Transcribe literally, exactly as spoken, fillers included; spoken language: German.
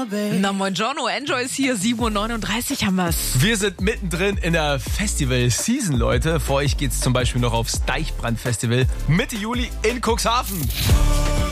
Na, buongiorno, Enjoy ist hier, sieben Uhr neununddreißig haben wir's. Wir sind mittendrin in der Festival-Season, Leute. Vor euch geht's zum Beispiel noch aufs Deichbrand-Festival Mitte Juli in Cuxhaven.